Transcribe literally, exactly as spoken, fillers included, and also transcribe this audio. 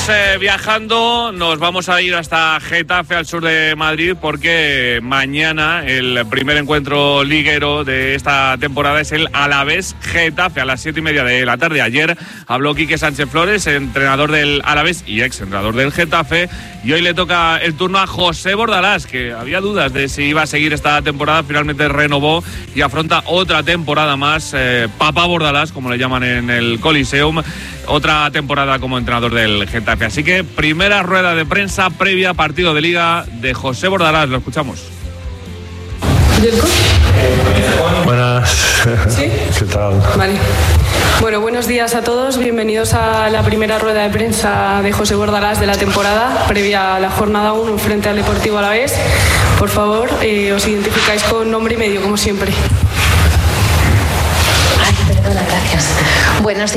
Eh, viajando, nos vamos a ir hasta Getafe, al sur de Madrid, porque mañana el primer encuentro liguero de esta temporada es el Alavés Getafe a las siete y media de la tarde. Ayer habló Quique Sánchez Flores, entrenador del Alavés y ex entrenador del Getafe, y hoy le toca el turno a José Bordalás, que había dudas de si iba a seguir esta temporada, finalmente renovó y afronta otra temporada más. eh, Papá Bordalás, como le llaman en el Coliseum, otra temporada como entrenador del Getafe. Así que primera rueda de prensa previa partido de Liga de José Bordalás. Lo escuchamos. Buenas. ¿Sí? ¿Qué tal? Vale. Bueno, buenos días a todos. Bienvenidos a la primera rueda de prensa de José Bordalás de la temporada, previa a la jornada uno frente al Deportivo Alavés. Por favor, eh, os identificáis con nombre y medio, como siempre. Ay, perdona, gracias. Buenos días.